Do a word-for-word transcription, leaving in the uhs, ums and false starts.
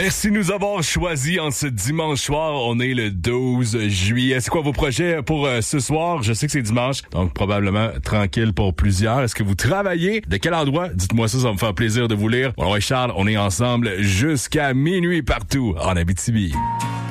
Merci de nous avoir choisis en ce dimanche soir. On est le douze juillet. C'est quoi vos projets pour euh, ce soir? Je sais que c'est dimanche, donc probablement tranquille pour plusieurs. Est-ce que vous travaillez? De quel endroit? Dites-moi ça, ça va me faire plaisir de vous lire. Bon, ouais, Charles, on est ensemble jusqu'à minuit partout en Abitibi.